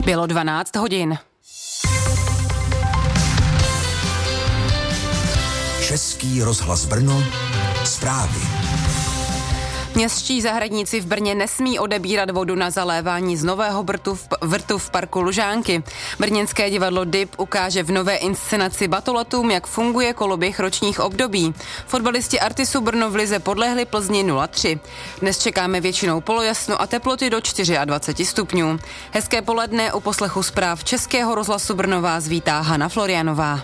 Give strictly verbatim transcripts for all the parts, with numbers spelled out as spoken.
Bylo dvanáct hodin. Český rozhlas Brno, zprávy. Městští zahradníci v Brně nesmí odebírat vodu na zalévání z nového vrtu v, vrtu v parku Lužánky. Brněnské divadlo D I P ukáže v nové inscenaci Batolatům, jak funguje koloběh ročních období. Fotbalisti Artisu Brno v lize podlehli Plzni nula tři. Dnes čekáme většinou polojasno a teploty do dvacet čtyři stupňů. Hezké poledne, u poslechu zpráv Českého rozhlasu Brno vás vítá Hana Florianová.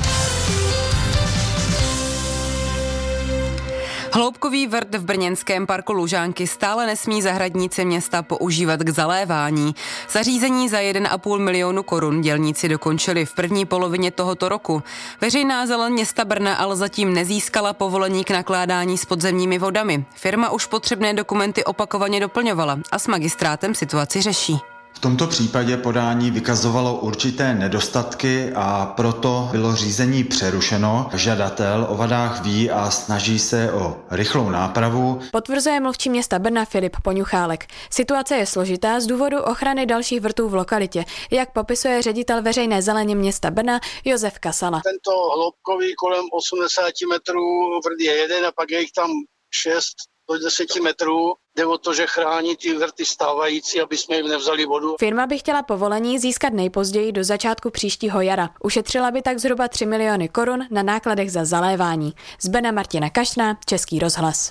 Hloubkový vrt v brněnském parku Lužánky stále nesmí zahradníci města používat k zalévání. Zařízení za jeden a půl milionu korun dělníci dokončili v první polovině tohoto roku. Veřejná zeleň města Brna ale zatím nezískala povolení k nakládání s podzemními vodami. Firma už potřebné dokumenty opakovaně doplňovala a s magistrátem situaci řeší. V tomto případě podání vykazovalo určité nedostatky a proto bylo řízení přerušeno. Žadatel o vadách ví a snaží se o rychlou nápravu. Potvrzuje mluvčí města Brna Filip Poňuchálek. Situace je složitá z důvodu ochrany dalších vrtů v lokalitě, jak popisuje ředitel veřejné zeleně města Brna Josef Kasala. Tento hloubkový kolem osmdesát metrů vrt je jeden a pak je jich tam šest do deseti metrů. Jde o to, že chrání ty vrty stávající, aby jsme jim nevzali vodu. Firma by chtěla povolení získat nejpozději do začátku příštího jara. Ušetřila by tak zhruba tři miliony korun na nákladech za zalévání. Z Brna Martina Kašná, Český rozhlas.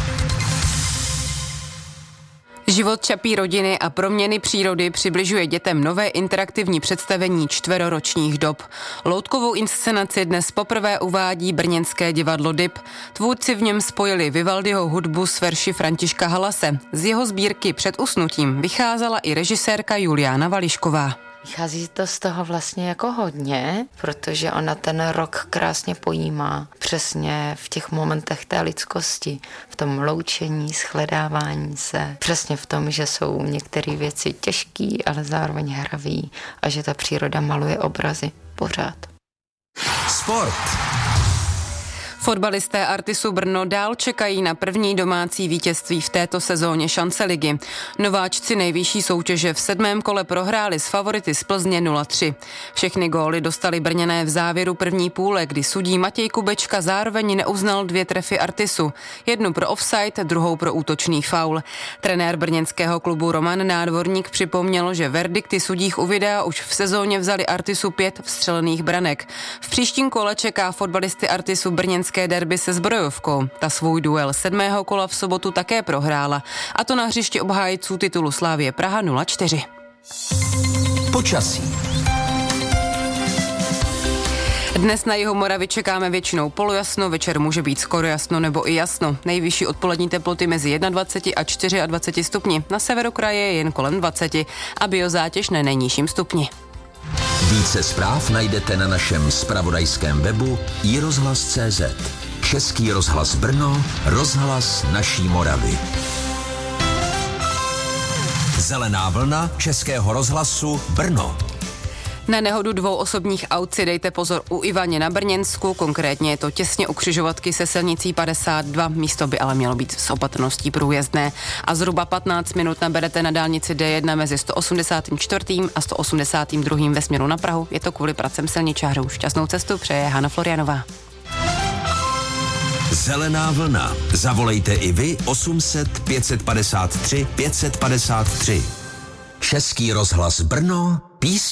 Život Čapí rodiny a proměny přírody přibližuje dětem nové interaktivní představení čtveroročních dob. Loutkovou inscenaci dnes poprvé uvádí brněnské divadlo D I P. Tvůrci v něm spojili Vivaldiho hudbu s verši Františka Halase. Z jeho sbírky Před usnutím vycházela i režisérka Juliána Vališková. Vychází to z toho vlastně jako hodně, protože ona ten rok krásně pojímá přesně v těch momentech té lidskosti, v tom loučení, shledávání se, přesně v tom, že jsou některé věci těžký, ale zároveň hravý a že ta příroda maluje obrazy pořád. Sport. Fotbalisté Artisu Brno dál čekají na první domácí vítězství v této sezóně šance ligy. Nováčci nejvyšší soutěže v sedmém kole prohráli s favority z Plzně nula tři. Všechny góly dostali Brňané v závěru první půle, kdy sudí Matěj Kubečka zároveň neuznal dvě trefy Artisu. Jednu pro offside, druhou pro útočný faul. Trenér brněnského klubu Roman Nádvorník připomněl, že verdikty sudích u videa už v sezóně vzali Artisu pět vstřelených branek. V příštím kole čeká fotbalisty Artisu brněnské derby se Zbrojovkou. Ta svůj duel sedmého kola v sobotu také prohrála, a to na hřišti obhájců titulu Slavie Praha nula čtyři. Počasí. Dnes na jihu Moravy čekáme většinou polojasno, večer může být skoro jasno nebo i jasno. Nejvyšší odpolední teploty mezi dvacet jedna a dvacet čtyři stupni. Na severu kraje je jen kolem dvacet a biozátěž na nejnižším stupni. Více zpráv najdete na našem zpravodajském webu i rozhlas tečka cé zet. Český rozhlas Brno, rozhlas naší Moravy. Zelená vlna Českého rozhlasu Brno. Na nehodu dvou osobních aut si dejte pozor u Ivaně na Brněnsku, konkrétně je to těsně u křižovatky se silnicí padesát dva, místo by ale mělo být s opatrností průjezdné. A zhruba patnáct minut naberete na dálnici D jedna mezi sto osmdesát čtyři a sto osmdesát dva ve směru na Prahu. Je to kvůli pracem silničářů. Šťastnou cestu přeje Hana Florianová. Zelená vlna. Zavolejte i vy osm set pět set padesát tři pět set padesát tři. Český rozhlas Brno, písně